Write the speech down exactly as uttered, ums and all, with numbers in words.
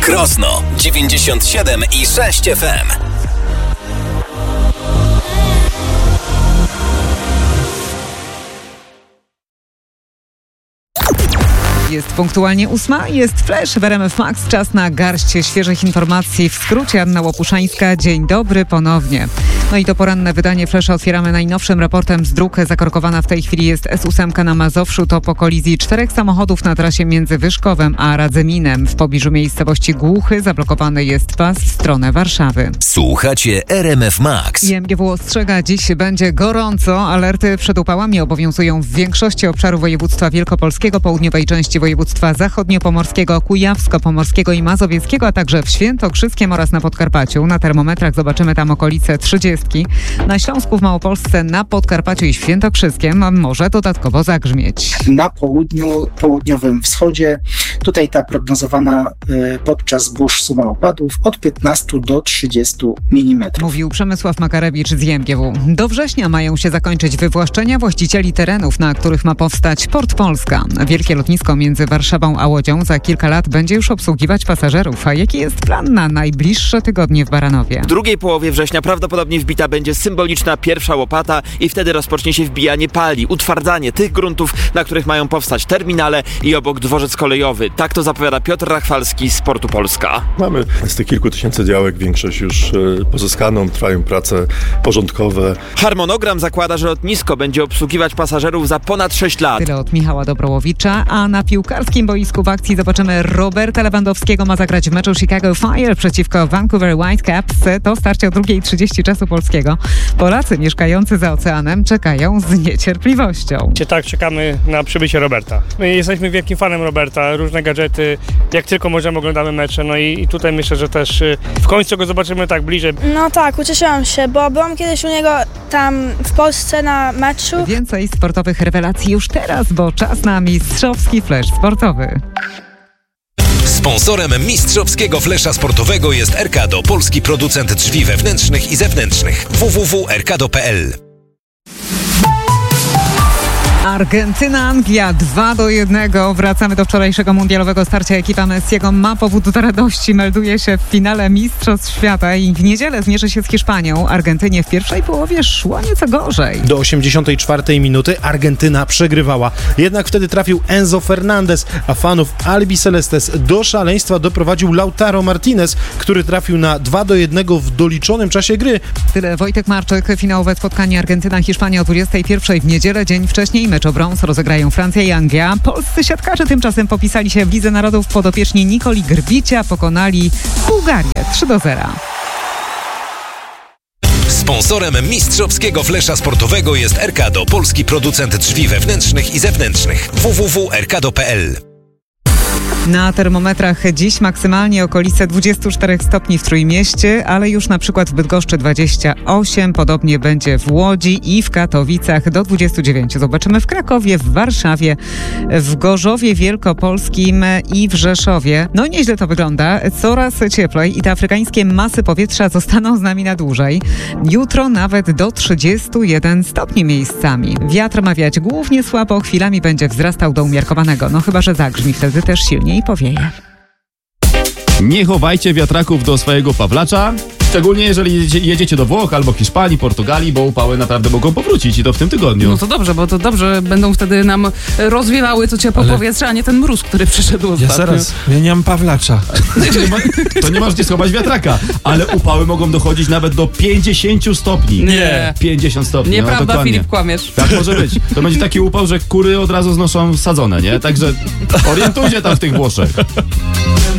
Krosno dziewięćdziesiąt siedem i sześć F M. Jest punktualnie ósma, jest Flash w R M F Max. Czas na garść świeżych informacji. W skrócie Anna Łopuszańska. Dzień dobry ponownie. No i to poranne wydanie Flasha otwieramy najnowszym raportem z dróg. Zakorkowana w tej chwili jest S osiem na Mazowszu. To po kolizji czterech samochodów na trasie między Wyszkowem a Radzyminem. W pobliżu miejscowości Głuchy zablokowany jest pas w stronę Warszawy. Słuchacie R M F Max. I M G W ostrzega, dziś będzie gorąco. Alerty przed upałami obowiązują w większości obszaru województwa wielkopolskiego, południowej części województwa zachodniopomorskiego, kujawsko-pomorskiego i mazowieckiego, a także w Świętokrzyskiem oraz na Podkarpaciu. Na termometrach zobaczymy tam okolice trzydziestki. Na Śląsku, w Małopolsce, na Podkarpaciu i Świętokrzyskiem może dodatkowo zagrzmieć. Na południu, południowym wschodzie, tutaj ta prognozowana y, podczas burz suma opadów od piętnastu do trzydziestu milimetrów. Mówił Przemysław Makarewicz z I M G W. Do września mają się zakończyć wywłaszczenia właścicieli terenów, na których ma powstać Port Polska. Wielkie lotnisko między Warszawą a Łodzią za kilka lat będzie już obsługiwać pasażerów. A jaki jest plan na najbliższe tygodnie w Baranowie? W drugiej połowie września prawdopodobnie wbita będzie symboliczna pierwsza łopata i wtedy rozpocznie się wbijanie pali, utwardzanie tych gruntów, na których mają powstać terminale i obok dworzec kolejowy. Tak to zapowiada Piotr Rachwalski z Portu Polska. Mamy z tych kilku tysięcy działek większość już pozyskaną, trwają prace porządkowe. Harmonogram zakłada, że lotnisko będzie obsługiwać pasażerów za ponad sześć lat. Tyle od Michała Dobrołowicza, a na piłkarskim boisku w akcji zobaczymy Roberta Lewandowskiego. Ma zagrać w meczu Chicago Fire przeciwko Vancouver Whitecaps. To starcie o drugiej trzydzieści czasu polskiego. Polacy mieszkający za oceanem czekają z niecierpliwością. Tak, czekamy na przybycie Roberta. My jesteśmy wielkim fanem Roberta, różne gadżety, jak tylko możemy oglądamy mecze, no i, i tutaj myślę, że też w końcu go zobaczymy tak bliżej. No tak, ucieszyłam się, bo byłam kiedyś u niego tam w Polsce na meczu. Więcej sportowych rewelacji już teraz, bo czas na mistrzowski flash sportowy. Sponsorem mistrzowskiego flesza sportowego jest Erkado, polski producent drzwi wewnętrznych i zewnętrznych. w w w kropka erkado kropka p l. Argentyna, Anglia dwa do jednego. Wracamy do wczorajszego mundialowego starcia. Ekipa Messiego ma powód do radości. Melduje się w finale Mistrzostw Świata i w niedzielę zmierzy się z Hiszpanią. Argentynie w pierwszej połowie szło nieco gorzej. Do osiemdziesiątej czwartej minuty Argentyna przegrywała. Jednak wtedy trafił Enzo Fernandez, a fanów Albi Celestes do szaleństwa doprowadził Lautaro Martinez, który trafił na dwa do jednego w doliczonym czasie gry. Tyle Wojtek Marczyk. Finałowe spotkanie Argentyna-Hiszpania o dwudziestej pierwszej w niedzielę. Dzień wcześniej mecz o brąz rozegrają Francja i Anglia. Polscy siatkarze tymczasem popisali się w Lidze Narodów. Podopieczni Nikoli Grbicia pokonali Bułgarię trzy do zera. Sponsorem mistrzowskiego flesza sportowego jest Erkado, polski producent drzwi wewnętrznych i zewnętrznych. w w w kropka erkado kropka p l. Na termometrach dziś maksymalnie okolice dwudziestu czterech stopni w Trójmieście, ale już na przykład w Bydgoszczy dwadzieścia osiem, podobnie będzie w Łodzi i w Katowicach do dwudziestu dziewięciu. Zobaczymy w Krakowie, w Warszawie, w Gorzowie Wielkopolskim i w Rzeszowie. No nieźle to wygląda, coraz cieplej i te afrykańskie masy powietrza zostaną z nami na dłużej. Jutro nawet do trzydziestu jeden stopni miejscami. Wiatr ma wiać głównie słabo, chwilami będzie wzrastał do umiarkowanego, no chyba że zagrzmi wtedy też silniej i powieje. Nie chowajcie wiatraków do swojego pawlacza, szczególnie jeżeli jedziecie, jedziecie do Włoch albo Hiszpanii, Portugalii, bo upały naprawdę mogą powrócić i to w tym tygodniu. No to dobrze, bo to dobrze będą wtedy nam rozwiewały to ciepłe Ale... powietrze, a nie ten mróz, który przyszedł ostatnio. Ja zaraz, ja nie mam pawlacza. Nie ma, to nie masz gdzie schować wiatraka, ale upały mogą dochodzić nawet do pięćdziesięciu stopni. Nie. pięćdziesiąt stopni. Nieprawda, no, Filip, kłamiesz. Tak może być. To będzie taki upał, że kury od razu znoszą sadzone, nie? Także orientujcie tam w tych Włoszech.